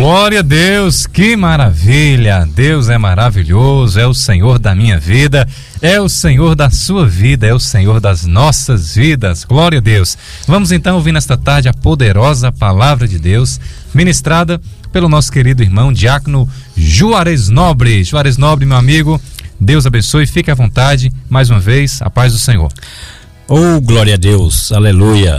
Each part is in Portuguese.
Glória a Deus, que maravilha! Deus é maravilhoso, é o Senhor da minha vida, é o Senhor da sua vida, é o Senhor das nossas vidas. Glória a Deus. Vamos então ouvir nesta tarde a poderosa palavra de Deus, ministrada pelo nosso querido irmão Diácono Juarez Nobre. Juarez Nobre, meu amigo, Deus abençoe, fique à vontade, mais uma vez, a paz do Senhor. Oh, glória a Deus, aleluia.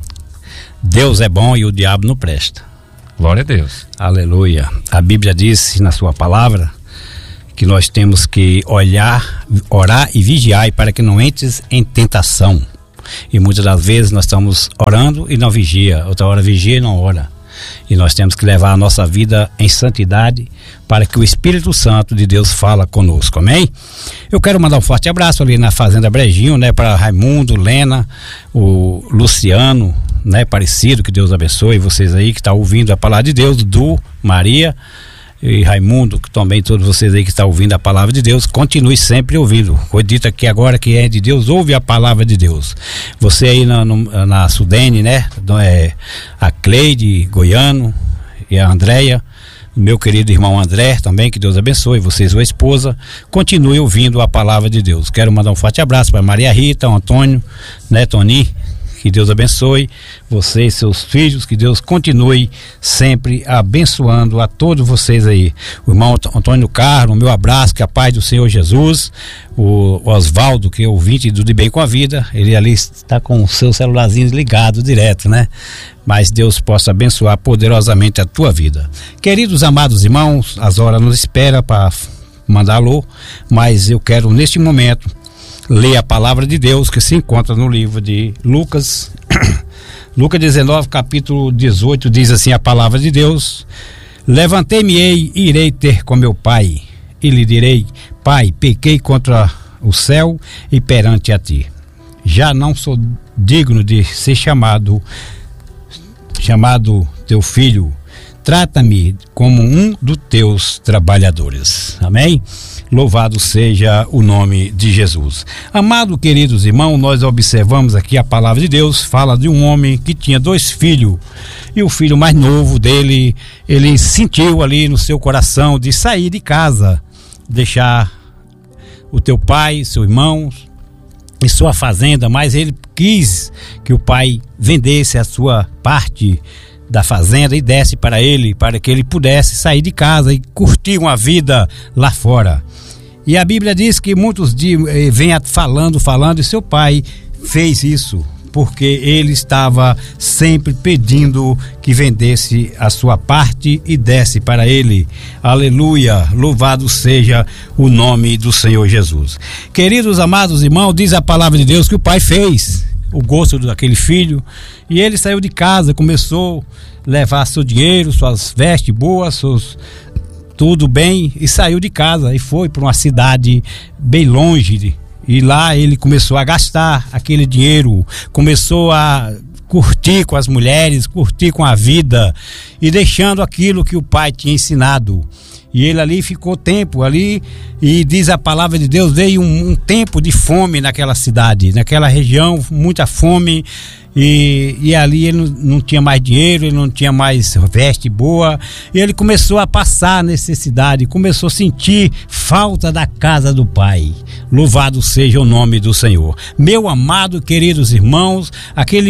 Deus é bom e o diabo não presta. Glória a Deus. Aleluia. A Bíblia diz na sua palavra que nós temos que olhar, orar e vigiar para que não entres em tentação. E muitas das vezes nós estamos orando e não vigia, outra hora vigia e não ora. E nós temos que levar a nossa vida em santidade para que o Espírito Santo de Deus fala conosco, amém? Eu quero mandar um forte abraço ali na Fazenda Brejinho, né, para Raimundo, Lena, o Luciano, né, Parecido, que Deus abençoe vocês aí que estão ouvindo a palavra de Deus, Du, Maria e Raimundo, que também todos vocês aí que estão ouvindo a palavra de Deus, continue sempre ouvindo. Foi dito aqui agora que é de Deus, ouve a palavra de Deus. Você aí na Sudene, né, a Cleide Goiano e a Andréia, meu querido irmão André também, que Deus abençoe vocês, sua esposa, continue ouvindo a palavra de Deus. Quero mandar um forte abraço para Maria Rita, o Antônio, né, Toni, que Deus abençoe vocês, seus filhos, que Deus continue sempre abençoando a todos vocês aí. O irmão Antônio Carlos, meu abraço, que a paz do Senhor Jesus. O Osvaldo, que é ouvinte do De Bem com a Vida, ele ali está com o seu celularzinho ligado direto, né? Mas Deus possa abençoar poderosamente a tua vida. Queridos amados irmãos, as horas nos esperam para mandar alô, mas eu quero neste momento ler a palavra de Deus que se encontra no livro de Lucas, Lucas 19, capítulo 18, diz assim a palavra de Deus: levantei-me-ei e irei ter com meu pai, e lhe direi: Pai, pequei contra o céu e perante a ti. Já não sou digno de ser chamado teu filho. Trata-me como um dos teus trabalhadores. Amém? Louvado seja o nome de Jesus. Amado, queridos irmãos, nós observamos aqui a palavra de Deus, fala de um homem que tinha 2 filhos, e o filho mais novo dele, ele sentiu ali no seu coração de sair de casa, deixar o teu pai, seu irmão e sua fazenda, mas ele quis que o pai vendesse a sua parte da fazenda e desse para ele, para que ele pudesse sair de casa e curtir uma vida lá fora. E a Bíblia diz que muitos dias vem falando, e seu pai fez isso, porque ele estava sempre pedindo que vendesse a sua parte e desse para ele. Aleluia, louvado seja o nome do Senhor Jesus. Queridos amados irmãos, diz a palavra de Deus que o pai fez o gosto daquele filho, e ele saiu de casa, começou a levar seu dinheiro, suas vestes boas, tudo bem, e saiu de casa e foi para uma cidade bem longe, e lá ele começou a gastar aquele dinheiro, começou a curtir com as mulheres, curtir com a vida, e deixando aquilo que o pai tinha ensinado. E ele ali ficou tempo ali, e diz a palavra de Deus, veio um tempo de fome naquela cidade, naquela região, muita fome, e ali ele não tinha mais dinheiro, ele não tinha mais veste boa, e ele começou a passar necessidade, começou a sentir falta da casa do pai. Louvado seja o nome do Senhor. Meu amado, queridos irmãos, aquele